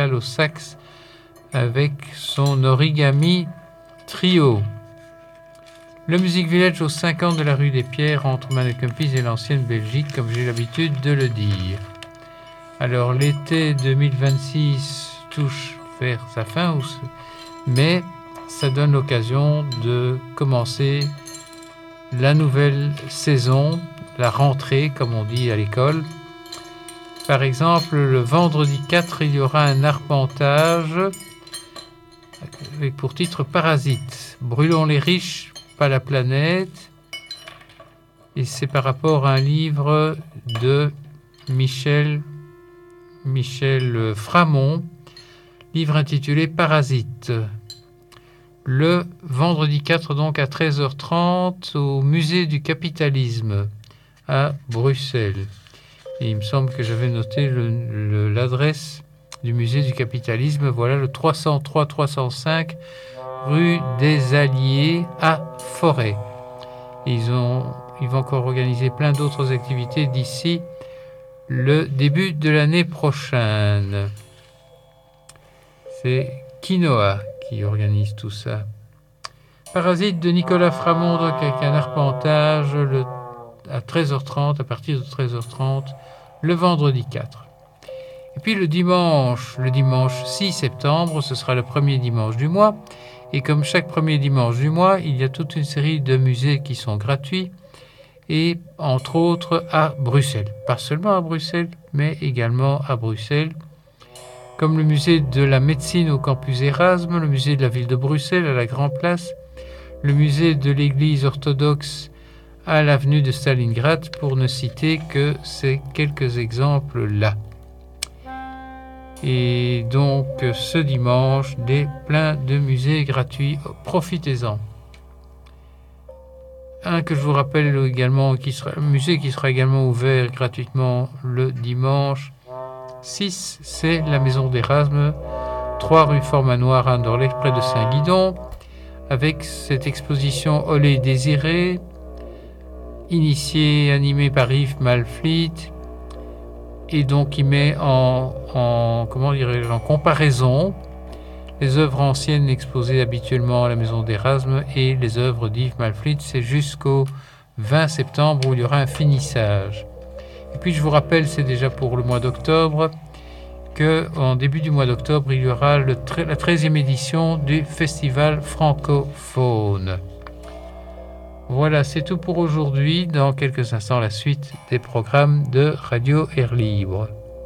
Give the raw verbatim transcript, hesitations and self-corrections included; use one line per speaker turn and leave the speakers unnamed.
Pascal au sax avec son Origami Trio. Le Music Village aux cinquante de la rue des Pierres entre Manneken-Pis et l'ancienne Belgique, comme j'ai l'habitude de le dire. Alors l'été deux mille vingt-six touche vers sa fin, mais ça donne l'occasion de commencer la nouvelle saison, la rentrée comme on dit à l'école. Par exemple, le vendredi quatre, il y aura un arpentage avec pour titre Parasite. Brûlons les riches, pas la planète. Et c'est par rapport à un livre de Michel, Michel Framont, livre intitulé Parasite. Le vendredi quatre, donc à treize heures trente, au musée du capitalisme à Bruxelles. Et il me semble que j'avais noté le, le, l'adresse du musée du capitalisme. Voilà, le trois cent trois trois cent cinq rue des Alliés à Forêt. Ils, ont, ils vont encore organiser plein d'autres activités d'ici le début de l'année prochaine. C'est Quinoa qui organise tout ça. Parasite de Nicolas Framont, donc avec un arpentage le, à treize heures trente, à partir de treize heures trente, le vendredi quatre. Et puis le dimanche, le dimanche six septembre, ce sera le premier dimanche du mois. Et comme chaque premier dimanche du mois, il y a toute une série de musées qui sont gratuits. Et entre autres à Bruxelles. Pas seulement à Bruxelles, mais également à Bruxelles. Comme le musée de la médecine au campus Erasme, le musée de la ville de Bruxelles à la Grand Place, le musée de l'église orthodoxe à l'avenue de Stalingrad, pour ne citer que ces quelques exemples-là. Et donc ce dimanche, des plein de musées gratuits, profitez-en. Un que je vous rappelle également, qui sera, un musée qui sera également ouvert gratuitement le dimanche six, c'est la maison d'Erasme, trois rue Fort-Manoir à Anderlecht, près de Saint-Guidon, avec cette exposition Olé Désiré, initiée, animée par Yves Malfleet, et donc il met en, en, comment dirais-je, en comparaison les œuvres anciennes exposées habituellement à la maison d'Erasme et les œuvres d'Yves Malfleet. C'est jusqu'au vingt septembre où il y aura un finissage. Et puis je vous rappelle, c'est déjà pour le mois d'octobre, qu'en début du mois d'octobre, il y aura le, la treizième édition du Festival francophone. Voilà, c'est tout pour aujourd'hui. Dans quelques instants, la suite des programmes de Radio Air Libre.